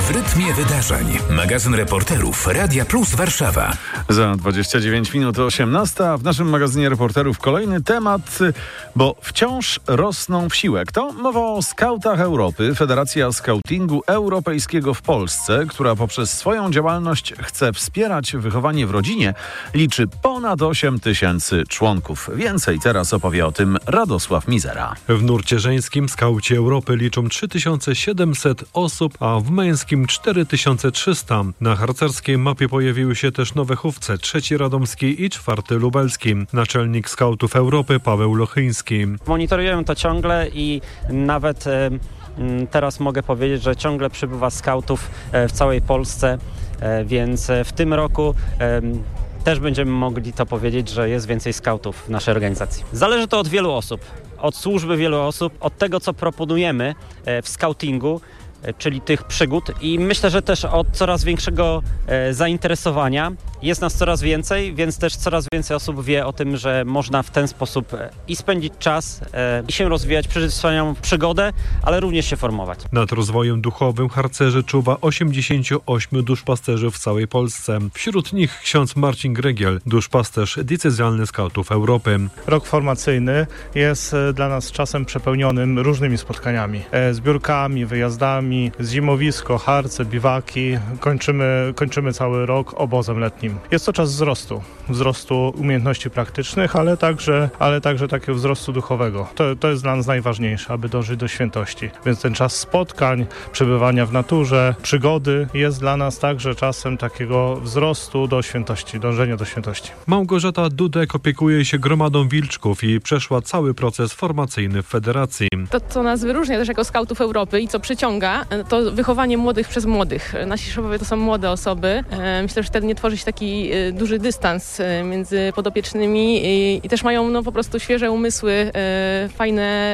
W rytmie wydarzeń. Magazyn reporterów Radia Plus Warszawa. Za 29 minut 18, a w naszym magazynie reporterów kolejny temat, bo wciąż rosną w siłę. To mowa o Skautach Europy, Federacja Skautingu Europejskiego w Polsce, która poprzez swoją działalność chce wspierać wychowanie w rodzinie, liczy ponad 8 tysięcy członków. Więcej teraz opowie o tym Radosław Mizera. W nurcie żeńskim Skauci Europy liczą 3700 osób, a w męskim 4300. Na harcerskiej mapie pojawiły się też nowe chówce, 3. Radomski i 4. Lubelski. Naczelnik Skautów Europy Paweł Lochyński. Monitoruję to ciągle i nawet teraz mogę powiedzieć, że ciągle przybywa skautów w całej Polsce, więc w tym roku też będziemy mogli to powiedzieć, że jest więcej skautów w naszej organizacji. Zależy to od wielu osób, od służby wielu osób, od tego, co proponujemy w skautingu, czyli tych przygód, i myślę, że też od coraz większego zainteresowania. Jest nas coraz więcej, więc też coraz więcej osób wie o tym, że można w ten sposób i spędzić czas, i się rozwijać, przeżyć swoją przygodę, ale również się formować. Nad rozwojem duchowym harcerzy czuwa 88 duszpasterzy w całej Polsce. Wśród nich ksiądz Marcin Gregiel, duszpasterz diecezjalny Skautów Europy. Rok formacyjny jest dla nas czasem przepełnionym różnymi spotkaniami, zbiórkami, wyjazdami, zimowisko, harce, biwaki. Kończymy cały rok obozem letnim. Jest to czas wzrostu umiejętności praktycznych, ale także takiego wzrostu duchowego. To jest dla nas najważniejsze, aby dążyć do świętości. Więc ten czas spotkań, przebywania w naturze, przygody jest dla nas także czasem takiego wzrostu do świętości, dążenia do świętości. Małgorzata Dudek opiekuje się gromadą wilczków i przeszła cały proces formacyjny w federacji. To, co nas wyróżnia też jako Skautów Europy i co przyciąga, to wychowanie młodych przez młodych. Nasi szefowie to są młode osoby. Myślę, że wtedy nie tworzy się taki duży dystans między podopiecznymi i też mają po prostu świeże umysły, fajne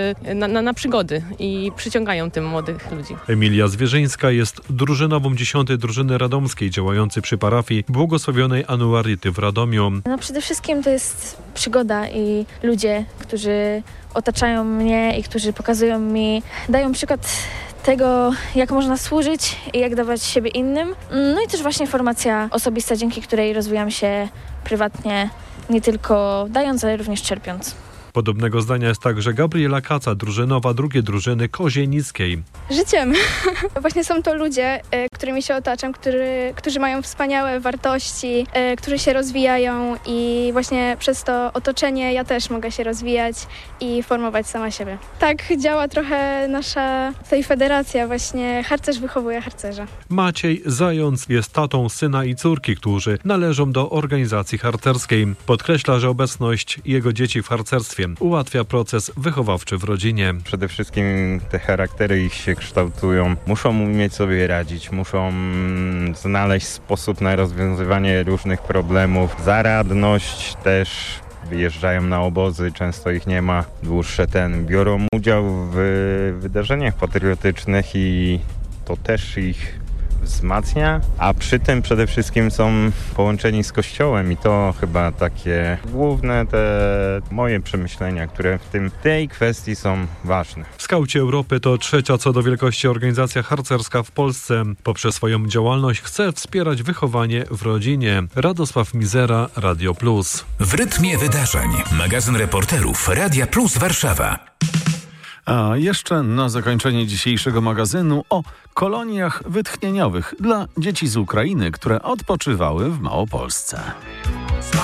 na przygody i przyciągają tym młodych ludzi. Emilia Zwierzyńska jest drużynową 10. drużyny radomskiej działającej przy parafii Błogosławionej Anuaryty w Radomiu. Przede wszystkim to jest przygoda i ludzie, którzy otaczają mnie i którzy pokazują mi, dają przykład tego, jak można służyć i jak dawać siebie innym. No i też właśnie formacja osobista, dzięki której rozwijam się prywatnie, nie tylko dając, ale również czerpiąc. Podobnego zdania jest także Gabriela Kaca, drużynowa 2. drużyny Kozienickiej. Życiem. Właśnie są to ludzie, którymi się otaczam, którzy mają wspaniałe wartości, którzy się rozwijają i właśnie przez to otoczenie ja też mogę się rozwijać i formować sama siebie. Tak działa trochę nasza tutaj federacja, właśnie harcerz wychowuje harcerza. Maciej Zając jest tatą syna i córki, którzy należą do organizacji harcerskiej. Podkreśla, że obecność jego dzieci w harcerstwie ułatwia proces wychowawczy w rodzinie. Przede wszystkim te charaktery ich się kształtują. Muszą umieć sobie radzić, muszą znaleźć sposób na rozwiązywanie różnych problemów. Zaradność też. Wyjeżdżają na obozy, często ich nie ma dłuższe biorą udział w wydarzeniach patriotycznych i to też ich wzmacnia, a przy tym przede wszystkim są połączeni z Kościołem i to chyba takie główne te moje przemyślenia, które w tej kwestii są ważne. Skauci Europy to 3. co do wielkości organizacja harcerska w Polsce. Poprzez swoją działalność chce wspierać wychowanie w rodzinie. Radosław Mizera, Radio Plus. W rytmie wydarzeń. Magazyn reporterów Radia Plus Warszawa. A jeszcze na zakończenie dzisiejszego magazynu o koloniach wytchnieniowych dla dzieci z Ukrainy, które odpoczywały w Małopolsce.